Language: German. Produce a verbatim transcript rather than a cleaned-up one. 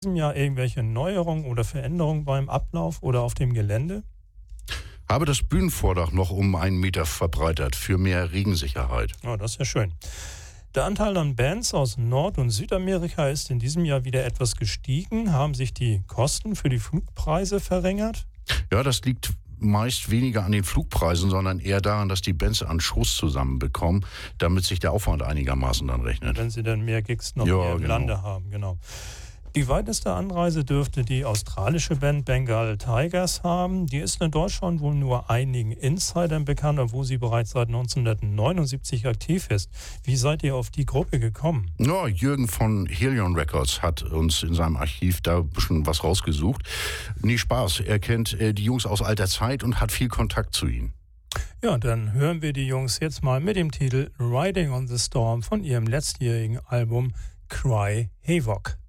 diesem Jahr irgendwelche Neuerungen oder Veränderungen beim Ablauf oder auf dem Gelände? Habe das Bühnenvordach noch um einen Meter verbreitert für mehr Regensicherheit. Oh, das ist ja schön. Der Anteil an Bands aus Nord- und Südamerika ist in diesem Jahr wieder etwas gestiegen. Haben sich die Kosten für die Flugpreise verringert? Ja, das liegt meist weniger an den Flugpreisen, sondern eher daran, dass die Bands einen Schuss zusammenbekommen, damit sich der Aufwand einigermaßen dann rechnet. Wenn sie dann mehr Gigs noch Ja, mehr im genau. Lande haben, genau. Die weiteste Anreise dürfte die australische Band Bengal Tigers haben. Die ist in Deutschland wohl nur einigen Insidern bekannt, obwohl sie bereits seit neunzehnhundertneunundsiebzig aktiv ist. Wie seid ihr auf die Gruppe gekommen? Ja, Jürgen von Helion Records hat uns in seinem Archiv da ein bisschen was rausgesucht. Nee, Spaß. Er kennt äh, die Jungs aus alter Zeit und hat viel Kontakt zu ihnen. Ja, dann hören wir die Jungs jetzt mal mit dem Titel Riding on the Storm von ihrem letztjährigen Album Cry Havoc.